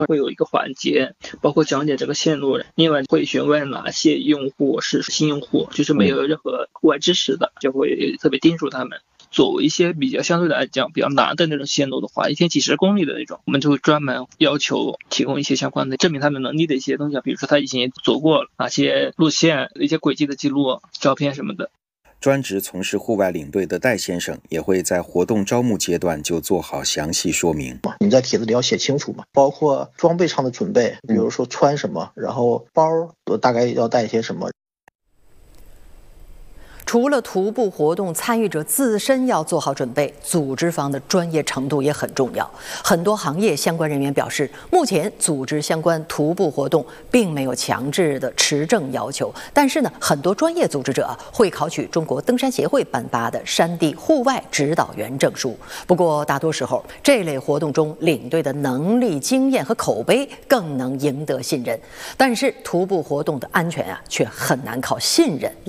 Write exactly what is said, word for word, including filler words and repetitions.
会有一个环节，包括讲解这个线路，另外会询问哪些用户是新用户，就是没有任何户外知识的，就会特别叮嘱他们。作为一些比较相对来讲比较难的那种线路的话，一天几十公里的那种，我们就会专门要求提供一些相关的证明他们能力的一些东西，比如说他以前走过哪些路线、一些轨迹的记录、照片什么的。 专职从事户外领队的戴先生也会在活动招募阶段就做好详细说明。 你在帖子里要写清楚嘛，包括装备上的准备，比如说穿什么，然后包大概要带些什么。 除了徒步活动参与者自身要做好准备，组织方的专业程度也很重要。很多行业相关人员表示，目前组织相关徒步活动并没有强制的持证要求，但是呢，很多专业组织者啊会考取中国登山协会颁发的山地户外指导员证书。不过，大多时候这类活动中领队的能力、经验和口碑更能赢得信任，但是徒步活动的安全啊，却很难靠信任